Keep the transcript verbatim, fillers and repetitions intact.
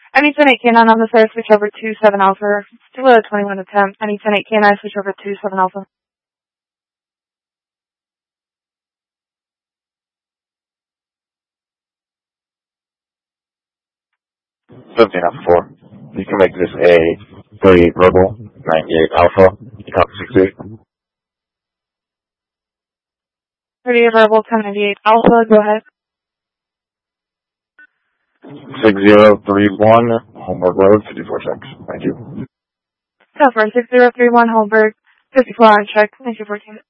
Any ten eight K nine on the side, switch over to seven Alpha. Still a twenty-one attempt. Any ten eight K nine, switch over to seven Alpha. seventeen Alpha four. You can make this a thirty-eight verbal, ninety-eight Alpha. You copy six eight. thirty-eight verbal, ten ninety-eight Alpha, go ahead. six zero three one, Holmberg Road, fifty-four six. Thank you. Southwest six zero three one, Holmberg, fifty-four on check, thank you, fourteen.